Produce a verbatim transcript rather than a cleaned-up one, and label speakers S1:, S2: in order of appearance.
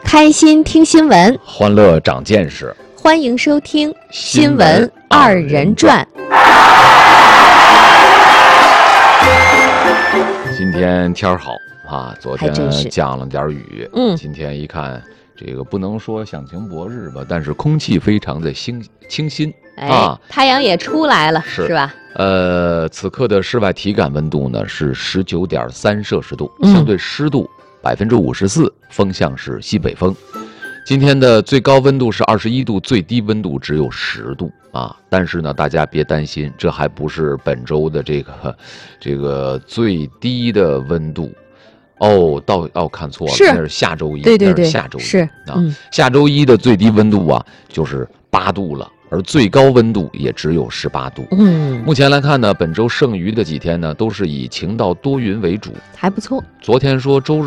S1: 开心听新闻，
S2: 欢乐长见识，
S1: 欢迎收听《
S2: 新闻
S1: 二人转》。
S2: 今天天儿好啊，昨天降了点雨，
S1: 嗯，
S2: 今天一看，这个不能说响晴博日吧，但是空气非常的清清新。
S1: 哎、
S2: 啊，
S1: 太阳也出来了，
S2: 是
S1: 是吧？
S2: 呃，此刻的室外体感温度呢是十九点三摄氏度，
S1: 嗯、
S2: 相对湿度百分之五十四，风向是西北风。今天的最高温度是二十一度，最低温度只有十度啊！但是呢，大家别担心，这还不是本周的这个这个最低的温度。哦，到哦看错了，
S1: 是
S2: 那是下周一，
S1: 对对对，
S2: 那是下周一
S1: 是
S2: 啊、
S1: 嗯，
S2: 下周一的最低温度啊就是八度了，而最高温度也只有十八度。
S1: 嗯，
S2: 目前来看呢，本周剩余的几天呢，都是以晴到多云为主，
S1: 还不错。
S2: 昨天说周日